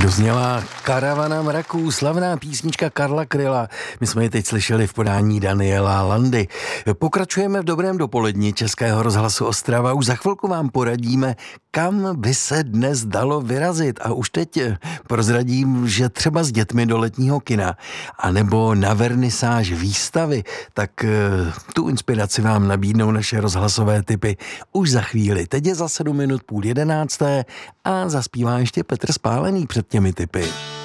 Zněla Karavana mraků, slavná písnička Karla Kryla. My jsme ji teď slyšeli v podání Daniela Landy. Pokračujeme v dobrém dopoledni Českého rozhlasu Ostrava. Už za chvilku vám poradíme, kam by se dnes dalo vyrazit. A už teď prozradím, že třeba s dětmi do letního kina, anebo na vernisáž výstavy, tak tu inspiraci vám nabídnou naše rozhlasové tipy už za chvíli. Teď je za 7 minut 10:30 a zaspívá ještě Petr Spálený před těmi tipy.